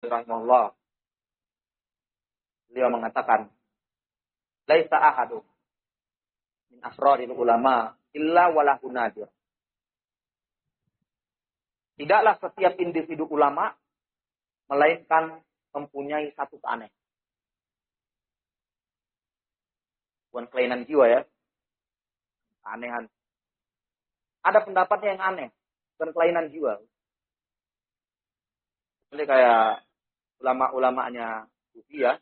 rahimahullah, beliau mengatakan, laisa ahadun min asraril ulama illa walahu nadir. Tidaklah setiap individu ulama melainkan mempunyai satu keanehan. Bukan kelainan jiwa ya. Keanehan. Ada pendapatnya yang aneh. Bukan kelainan jiwa. Jadi kayak ulama-ulamanya Sufi ya.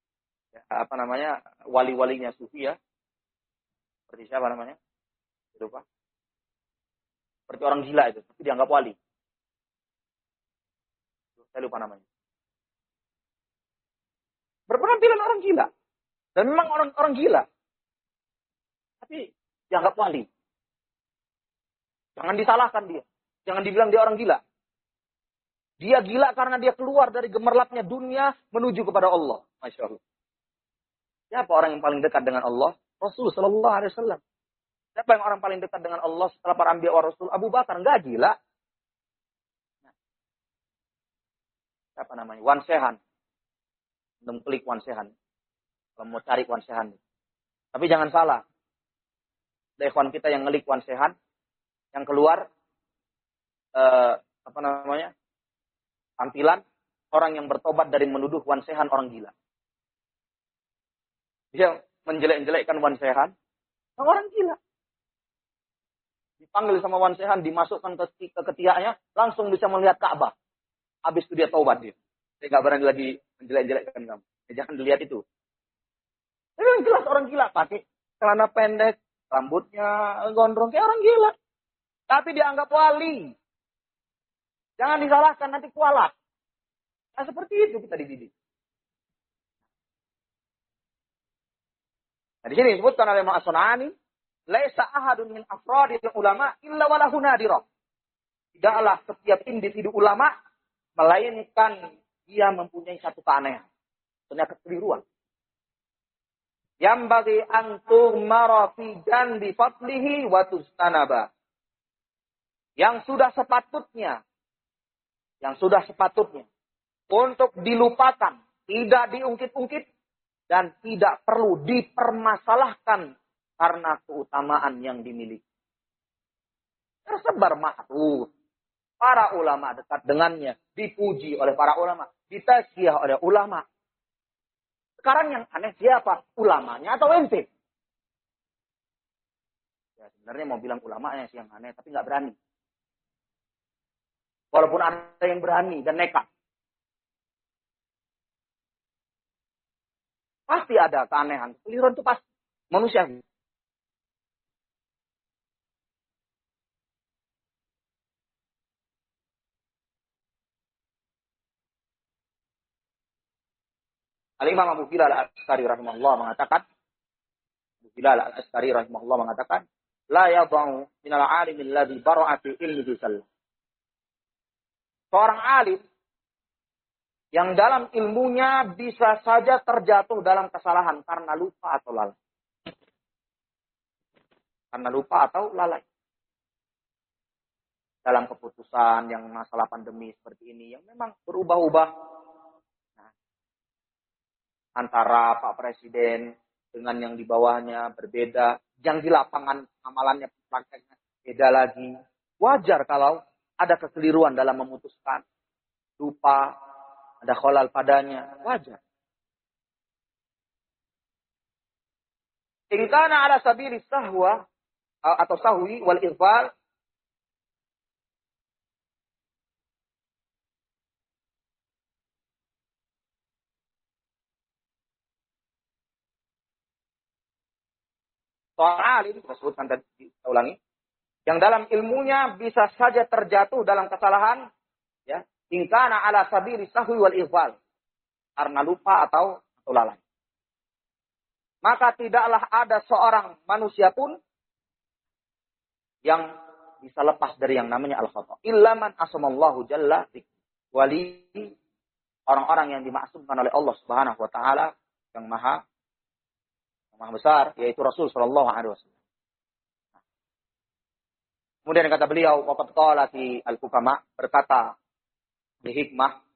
Wali-walinya Sufi ya. Seperti siapa namanya? Lupa. Seperti orang gila itu. Tapi dianggap wali. Saya lupa namanya. Berpenampilan orang gila. Dan memang orang gila. Tapi dianggap wali. Jangan disalahkan dia. Jangan dibilang dia orang gila. Dia gila karena dia keluar dari gemerlapnya dunia menuju kepada Allah. Masya Allah. Siapa orang yang paling dekat dengan Allah? Rasul Sallallahu Alaihi Wasallam. Siapa yang orang paling dekat dengan Allah setelah para anbiya wa rasul? Abu Bakar. Enggak gila. Apa namanya? Wan Sehan. Klik Wan Sehan. Kalau mau cari Wan Sehan. Tapi jangan salah. Ada ikhwan kita yang ngelik Wan Sehan. Yang keluar. Tampilan. Orang yang bertobat dari menuduh Wan Sehan orang gila. Dia menjelek-jelekkan Wan Sehan. Orang gila. Dipanggil sama Wan Sehan. Dimasukkan ke ketiaknya. Langsung bisa melihat Ka'bah. Habis itu dia taubat dia. Saya nggak berani lagi menjelek-jelekkan kamu. Jangan dilihat itu. Tapi yang jelas orang gila. Pakai celana pendek. Rambutnya gondrong. Kayak orang gila. Tapi dianggap wali. Jangan disalahkan nanti kualat. Nah seperti itu kita dididik. Nah di sini disebutkan oleh Ma'as-Sun'ani. Laisa ahadun min afradil ulama illa walahu nadirah. Tidaklah setiap individu ulama melainkan dia mempunyai satu keanehan. Punya kekeliruan. Yang bagi antum marafi dan bi fadlihi wa tustanaba. Yang sudah sepatutnya untuk dilupakan, tidak diungkit-ungkit dan tidak perlu dipermasalahkan karena keutamaan yang dimiliki. Tersebar ma'ruf. Para ulama dekat dengannya. Dipuji oleh para ulama. Ditazkiyah oleh ulama. Sekarang yang aneh siapa? Ulamanya atau ente? Ya, sebenarnya mau bilang ulamanya sih yang aneh. Tapi nggak berani. Walaupun ada yang berani dan nekat. Pasti ada keanehan. Keliruan itu pasti. Manusia. Al-Imam Abu Bilal Al-Askari rahimahullah mengatakan, la yadha'u minal alim alladhi bara'ati ilmihi sallam. Seorang alim yang dalam ilmunya bisa saja terjatuh dalam kesalahan karena lupa atau lalai. Dalam keputusan yang masalah pandemi seperti ini yang memang berubah-ubah. Antara Pak Presiden dengan yang di bawahnya berbeda. Yang di lapangan amalannya prakteknya beda lagi. Wajar kalau ada kekeliruan dalam memutuskan. Lupa, ada kholal padanya. Wajar. In kana ala sabili sahwa atau sahwi wal irfal. Soal alim, kita sebutkan tadi, kita ulangi. Yang dalam ilmunya bisa saja terjatuh dalam kesalahan. Ya, in kana ala sabili sahwi wal irfal. Karena lupa atau lalai. Maka tidaklah ada seorang manusia pun yang bisa lepas dari yang namanya al-khata. Illa man asamallahu jalla wali orang-orang yang dimaksumkan oleh Allah Subhanahu wa taala yang maha besar, yaitu Rasul sallallahu alaihi wasallam. Kemudian kata beliau, waqad qala fi al-hukama, berkata di hikmah